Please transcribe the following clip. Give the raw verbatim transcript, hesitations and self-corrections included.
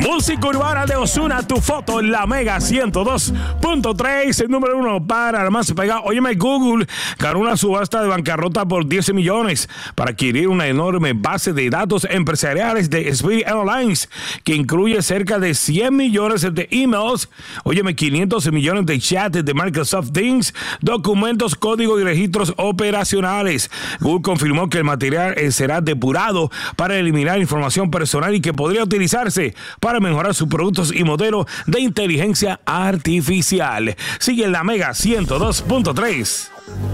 Música urbana de Ozuna, tu foto en la Mega ciento dos punto tres, el número uno para la más pegada. Óyeme, Google ganó una subasta de bancarrota por diez millones para adquirir una enorme base de datos empresariales de Spirit Airlines, que incluye cerca de cien millones de emails, óyeme, quinientos millones de chats de Microsoft Teams, documentos, códigos y registros operacionales. Google confirmó que el material será depurado para eliminar información personal y que podría utilizarse para mejorar sus productos y modelos de inteligencia artificial. Sigue en la Mega ciento dos punto tres.